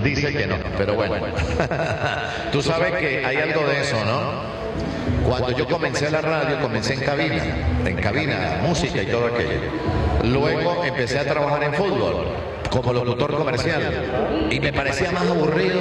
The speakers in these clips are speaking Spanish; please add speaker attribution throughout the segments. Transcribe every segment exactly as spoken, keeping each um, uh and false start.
Speaker 1: Dice que no, pero bueno. Tú sabes que hay algo de eso, ¿no? Cuando yo comencé la radio, comencé en cabina, en cabina, música y todo aquello. Luego empecé a trabajar en fútbol, como locutor comercial, y me parecía más aburrido,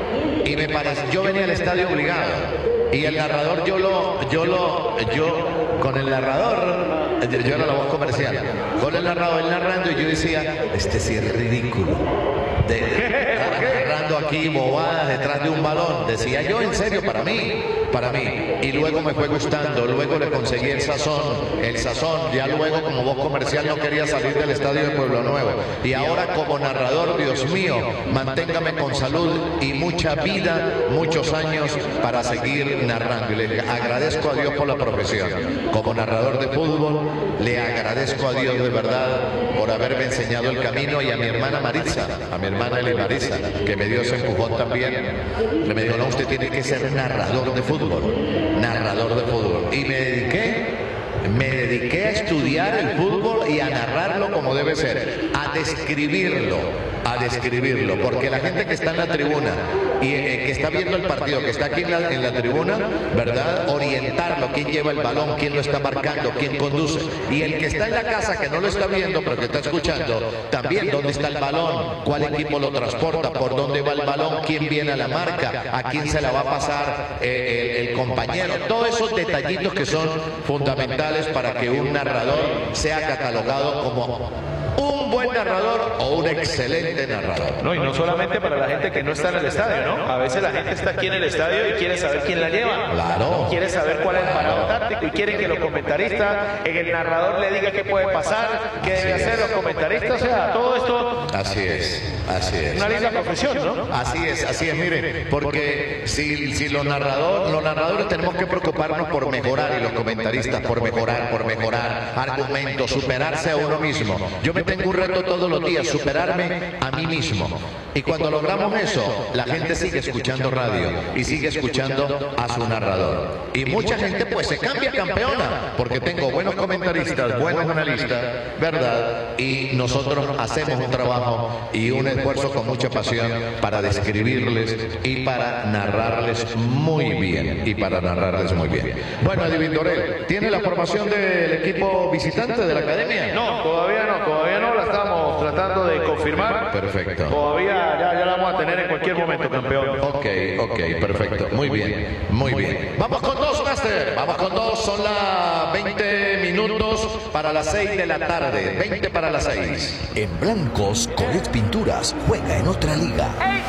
Speaker 1: y me parecía, yo venía al estadio obligado, y el narrador yo lo, yo lo, yo, con el narrador, yo era la voz comercial, con el narrador, él narrando, y yo decía, este sí es ridículo. De, narrando aquí bobadas detrás de un balón, decía yo, en serio, para mí, para mí, y luego me fue gustando, luego le conseguí el sazón, el sazón, ya luego como voz comercial no quería salir del estadio de Pueblo Nuevo, y ahora como narrador, Dios mío, manténgame con salud y mucha vida, muchos años para seguir narrando, y le agradezco a Dios por la profesión, como narrador de fútbol, le agradezco a Dios de verdad por haberme enseñado el camino, y a mi hermana Maritza, a mi hermana Eli Marisa, que me dio ese empujón también, que me dijo, no, usted tiene que ser narrador de fútbol, narrador de fútbol. Y me dediqué, me dediqué a estudiar el fútbol y a narrarlo como debe ser, a describirlo, a describirlo, porque la gente que está en la tribuna y eh, que está viendo el partido, que está aquí en la, en la tribuna, ¿verdad? Orientarlo, quién lleva el balón, quién lo está marcando, quién conduce. Y el que está en la casa, que no lo está viendo, pero que está escuchando, también dónde está el balón, cuál equipo lo transporta, por dónde va el balón, quién viene a la marca, a quién se la va a pasar eh, el, el compañero. Todos esos detallitos que son fundamentales para que un narrador sea catalogado como un buen narrador o un excelente narrador.
Speaker 2: No, y no solamente para la gente que no está en el estadio, ¿no? A veces la gente está aquí en el estadio y quiere saber quién la lleva.
Speaker 1: Claro.
Speaker 2: Quiere saber cuál es el parado táctico y quiere que los comentaristas, en el narrador le diga qué puede pasar, qué debe hacer los comentaristas. O sea, todo esto...
Speaker 1: Así es, así es.
Speaker 2: Una linda profesión, ¿no?
Speaker 1: Así es, así es, mire, porque si, si los narradores, los narradores tenemos que preocuparnos por mejorar, y los comentaristas por mejorar, por mejorar, argumentos, superarse a uno mismo. Yo me tengo un reto todos los días, superarme a mí mismo. Y cuando logramos eso, la gente sigue escuchando radio y sigue escuchando a su narrador. Y mucha gente pues se cambia campeona, porque tengo buenos comentaristas, buenos analistas, ¿verdad? Y nosotros hacemos un trabajo y un esfuerzo con mucha pasión para describirles y para narrarles muy bien, y para narrarles muy bien. Bueno, Edwin Dorel, ¿tiene la formación del equipo visitante de la academia?
Speaker 2: No, todavía no, todavía no, la estamos tratando de confirmar.
Speaker 1: Perfecto.
Speaker 2: Todavía ya, ya la vamos a tener en cualquier momento, campeón.
Speaker 1: Ok, ok, perfecto. Muy bien, muy bien. Vamos con dos, Master. Vamos con dos. Son las veinte minutos para las seis de la tarde. veinte para las seis.
Speaker 3: En blancos, Colet Pinturas juega en otra liga.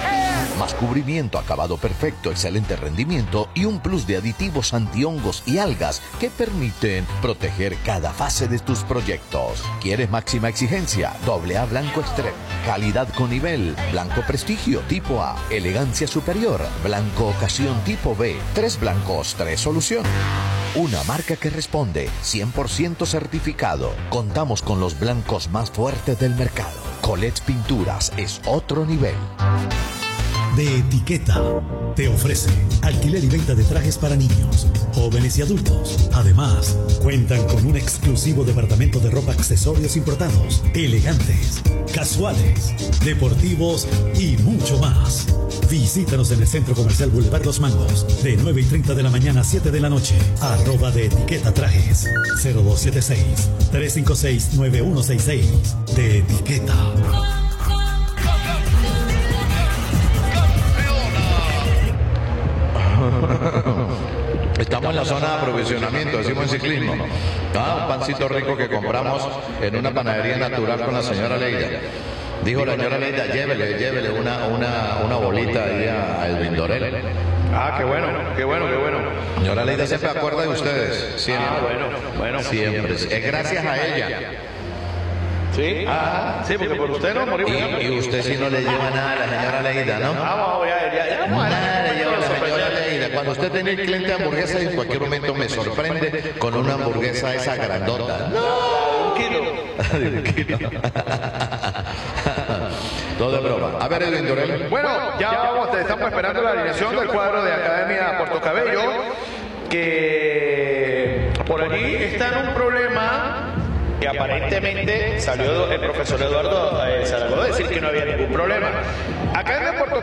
Speaker 3: Más cubrimiento, acabado perfecto, excelente rendimiento y un plus de aditivos antihongos y algas que permiten proteger cada fase de tus proyectos. ¿Quieres máxima exigencia? Doble A Blanco Extreme. Calidad con nivel. Blanco Prestigio tipo A. Elegancia superior. Blanco Ocasión tipo B. Tres blancos, tres soluciones. Una marca que responde, cien por ciento certificado. Contamos con los blancos más fuertes del mercado. Colet Pinturas es otro nivel.
Speaker 4: De Etiqueta te ofrece alquiler y venta de trajes para niños, jóvenes y adultos. Además, cuentan con un exclusivo departamento de ropa, accesorios importados, elegantes, casuales, deportivos y mucho más. Visítanos en el Centro Comercial Boulevard Los Mangos, de nueve y treinta de la mañana a siete de la noche. Arroba de Etiqueta Trajes, cero dos siete seis, tres cinco seis, nueve uno seis seis. De Etiqueta.
Speaker 1: Estamos en la zona de aprovisionamiento, decimos en ciclismo. Ah, un pancito rico que compramos en una panadería natural con la señora Leida. Dijo la señora Leida, llévele, llévele una, una, una bolita ahí a Edwin Dorel.
Speaker 2: Ah, qué bueno, qué bueno, qué bueno.
Speaker 1: Señora Leida siempre acuerda de ustedes, siempre.
Speaker 2: Ah, bueno, bueno.
Speaker 1: Siempre. Es gracias a ella.
Speaker 2: Sí, ah, sí, porque por usted no morimos.
Speaker 1: Y, y usted si no le lleva nada a la señora Leida, ¿no?
Speaker 2: Ah, vamos, ya, ya, ya.
Speaker 1: Nada le lleva a la señora Leida. Cuando usted tiene el cliente de hamburguesa, en cualquier momento me sorprende con una hamburguesa esa grandota.
Speaker 2: ¡No! Un kilo.
Speaker 1: Un kilo. Todo de broma. A ver, Edwin Dorel.
Speaker 2: Bueno, ya vamos, estamos esperando la alineación del cuadro de Academia Puerto Cabello, que por allí está en un problema que aparentemente salió el profesor Eduardo eh, Zaragoza a decir que no había ningún problema. Academia Puerto